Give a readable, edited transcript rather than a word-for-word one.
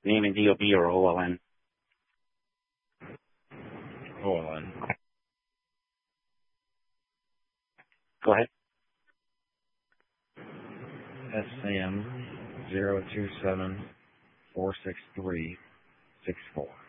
Name and DOB or OLN? OLN. Go ahead. SAM 027 463 64.